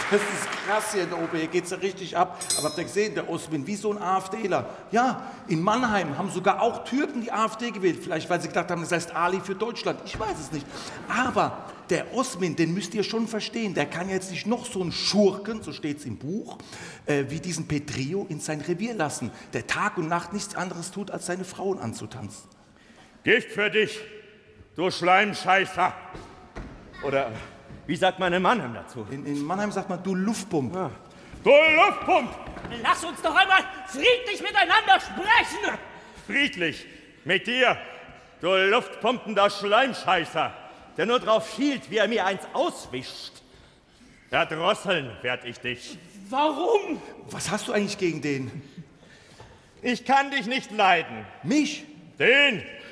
Das ist krass hier in der Oper, hier geht's ja richtig ab. Aber habt ihr gesehen, der Osmin, wie so ein AfDler. Ja, in Mannheim haben sogar auch Türken die AfD gewählt. Vielleicht, weil sie gedacht haben, das heißt Ali für Deutschland. Ich weiß es nicht. Aber der Osmin, den müsst ihr schon verstehen. Der kann jetzt nicht noch so einen Schurken, so steht's im Buch, wie diesen Petrio in sein Revier lassen, der Tag und Nacht nichts anderes tut, als seine Frauen anzutanzen. Gift für dich, du Schleimscheißer. Oder wie sagt man in Mannheim dazu? In Mannheim sagt man, du Luftpump. Ah. Du Luftpump! Lass uns doch einmal friedlich miteinander sprechen! Friedlich mit dir, du luftpumpender Schleimscheißer, der nur drauf schielt, wie er mir eins auswischt. Erdrosseln werd ich dich. Warum? Was hast du eigentlich gegen den? Ich kann dich nicht leiden. Mich? Den,